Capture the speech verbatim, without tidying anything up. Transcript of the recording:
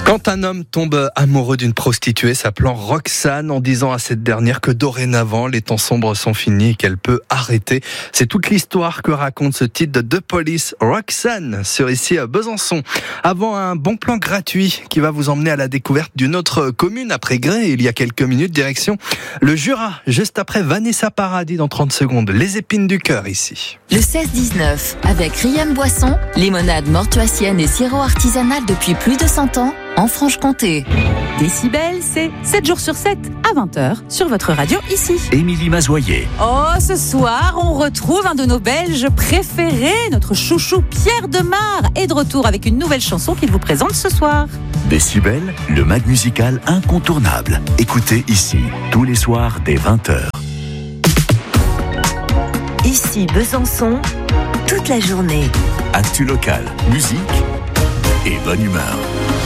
Quand un homme tombe amoureux d'une prostituée s'appelant Roxane en disant à cette dernière que dorénavant les temps sombres sont finis et qu'elle peut arrêter, c'est toute l'histoire que raconte ce titre de The Police, Roxane, sur ici à Besançon. Avant un bon plan gratuit qui va vous emmener à la découverte d'une autre commune après Grès il y a quelques minutes, direction le Jura, juste après Vanessa Paradis dans trente secondes. Les épines du cœur ici. Le seize dix-neuf, avec Riam Boisson, limonade mortuacienne et sirop artisanal depuis plus de cent ans, en Franche-Comté. Décibel, c'est sept jours sur sept à vingt heures sur votre radio ici. Émilie Mazoyer. Oh, ce soir, on retrouve un de nos Belges préférés, notre chouchou Pierre Demar, est de retour avec une nouvelle chanson qu'il vous présente ce soir. Décibel, le mag musical incontournable. Écoutez ici, tous les soirs dès vingt heures. Ici Besançon, toute la journée. Actu local, musique et bonne humeur.